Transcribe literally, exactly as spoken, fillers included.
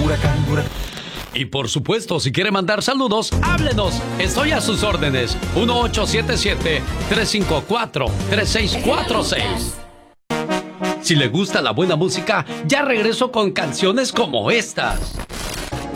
huracán, huracán. Y por supuesto, si quiere mandar saludos, háblenos. Estoy a sus órdenes. uno ocho siete siete, tres cinco cuatro, tres seis cuatro seis. Si le gusta la buena música, ya regreso con canciones como estas.